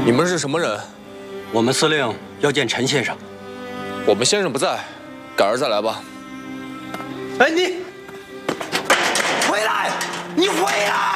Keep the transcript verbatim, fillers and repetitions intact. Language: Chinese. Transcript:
你们是什么人？ 我们司令要见陈先生。 我们先生不在，改日再来吧。 哎，你回来！你回来！